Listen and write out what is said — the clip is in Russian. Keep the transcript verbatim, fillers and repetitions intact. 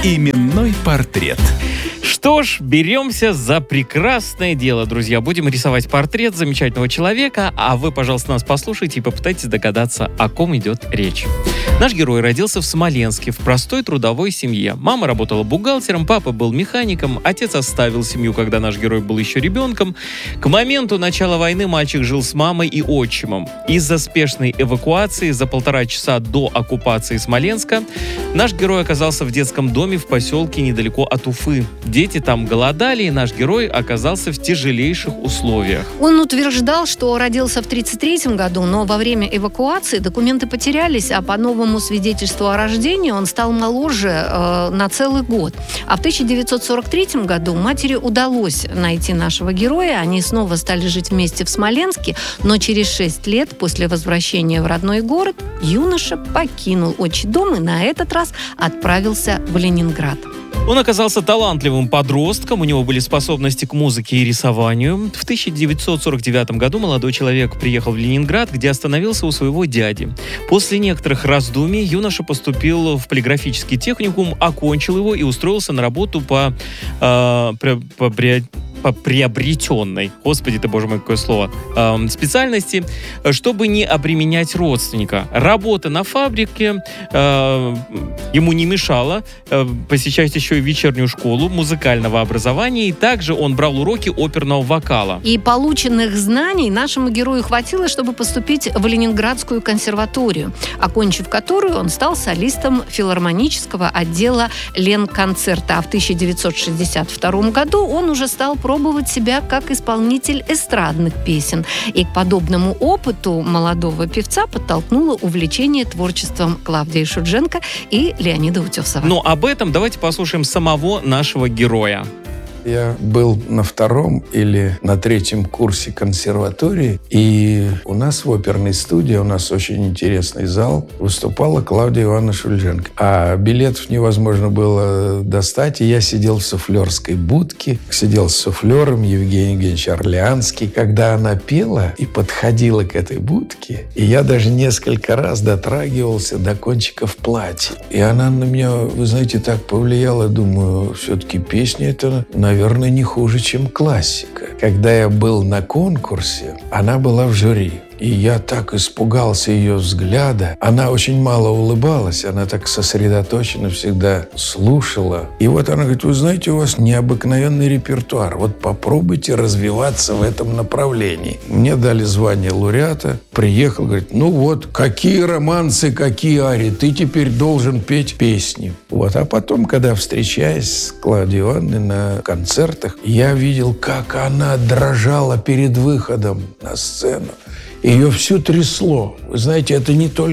Именной портрет. Что ж, беремся за прекрасное дело, друзья. Будем рисовать портрет замечательного человека, а вы, пожалуйста, нас послушайте и попытайтесь догадаться, о ком идет речь. Наш герой родился в Смоленске в простой трудовой семье. Мама работала бухгалтером, папа был механиком, отец оставил семью, когда наш герой был еще ребенком. К моменту начала войны мальчик жил с мамой и отчимом. Из-за спешной эвакуации за полтора часа до оккупации Смоленска наш герой оказался в детском доме в поселке недалеко от Уфы. Дети там голодали, и наш герой оказался в тяжелейших условиях. Он утверждал, что родился в тридцать третьем году, но во время эвакуации документы потерялись, а по новому свидетельству о рождении он стал моложе э, на целый год. А в тысяча девятьсот сорок третьем году матери удалось найти нашего героя. Они снова стали жить вместе в Смоленске, но через шесть лет после возвращения в родной город юноша покинул отчий дом и на этот раз отправился в Ленинград. Он оказался талантливым подростком, у него были способности к музыке и рисованию. В тысяча девятьсот сорок девятом году молодой человек приехал в Ленинград, где остановился у своего дяди. После некоторых раздумий юноша поступил в полиграфический техникум, окончил его и устроился на работу по, э, по, по по приобретенной, господи ты, боже мой, какое слово, э, специальности, чтобы не обременять родственника. Работа на фабрике э, ему не мешала э, посещать еще и вечернюю школу музыкального образования, и также он брал уроки оперного вокала. И полученных знаний нашему герою хватило, чтобы поступить в Ленинградскую консерваторию, окончив которую он стал солистом филармонического отдела Ленконцерта. А в тысяча девятьсот шестьдесят втором году он уже стал пробовать себя как исполнитель эстрадных песен. И к подобному опыту молодого певца подтолкнуло увлечение творчеством Клавдии Шульженко и Леонида Утесова. Но об этом давайте послушаем самого нашего героя. Я был на втором или на третьем курсе консерватории, и у нас в оперной студии, у нас очень интересный зал, выступала Клавдия Ивановна Шульженко. А билетов невозможно было достать, и я сидел в суфлерской будке, сидел с суфлером Евгений Евгеньевич Орлеанский. Когда она пела и подходила к этой будке, и я даже несколько раз дотрагивался до кончиков платья. И она на меня, вы знаете, так повлияла, думаю, все-таки песня это, наверное, не хуже, чем классика. Когда я был на конкурсе, она была в жюри. И я так испугался ее взгляда. Она очень мало улыбалась, она так сосредоточенно всегда слушала. И вот она говорит, вы знаете, у вас необыкновенный репертуар. Вот попробуйте развиваться в этом направлении. Мне дали звание лауреата. Приехал, говорит, ну вот, какие романсы, какие арии. Ты теперь должен петь песни. Вот. А потом, когда встречаясь с Клавдией Ивановной на концертах, я видел, как она дрожала перед выходом на сцену. Ее всю трясло. Вы знаете, это не только